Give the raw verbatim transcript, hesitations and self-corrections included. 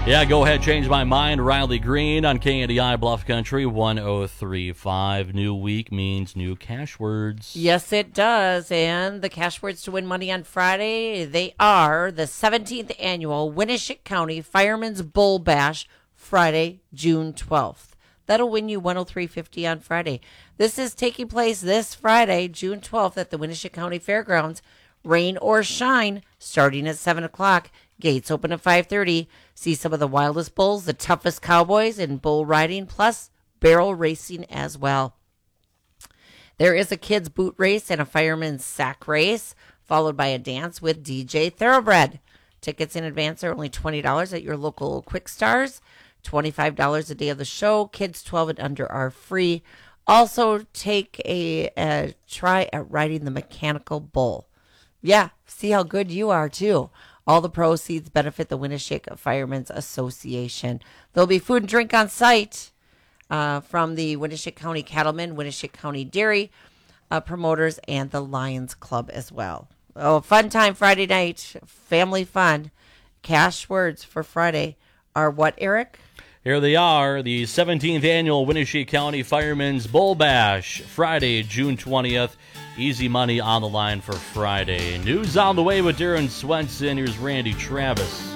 Yeah, go ahead, change my mind. Riley Green on K N D I Bluff Country one oh three point five. New week means new cash words. Yes, it does. And the cash words to win money on Friday, they are the seventeenth annual Winneshiek County Fireman's Bull Bash, Friday, June twelfth. That'll win you one oh three fifty on Friday. This is taking place this Friday, June twelfth, at the Winneshiek County Fairgrounds. Rain or shine, starting at seven o'clock. Gates open at five thirty. See some of the wildest bulls, the toughest cowboys, and bull riding, plus barrel racing as well. There is a kids' boot race and a fireman's sack race, followed by a dance with D J Thoroughbred. Tickets in advance are only twenty dollars at your local Quick Stars. twenty-five dollars a day of the show. Kids twelve and under are free. Also, take a, a try at riding the mechanical bull. Yeah, see how good you are, too. All the proceeds benefit the Winneshiek Firemen's Association. There'll be food and drink on site uh, from the Winneshiek County Cattlemen, Winneshiek County Dairy uh, promoters, and the Lions Club as well. Oh, fun time Friday night. Family fun. Cash words for Friday are what, Eric? Here they are, the seventeenth annual Winneshiek County Fireman's Bull Bash, Friday, June twentieth. Easy money on the line for Friday. News on the way with Darren Swenson. Here's Randy Travis.